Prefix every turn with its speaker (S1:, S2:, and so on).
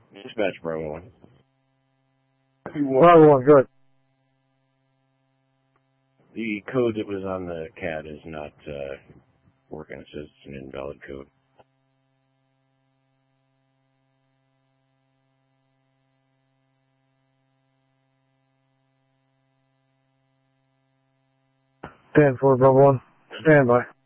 S1: Dispatch Bravo 1.
S2: Bravo 1, good.
S1: The code that was on the CAD is not working. It says it's an invalid code.
S2: Stand for Bravo 1. Stand by.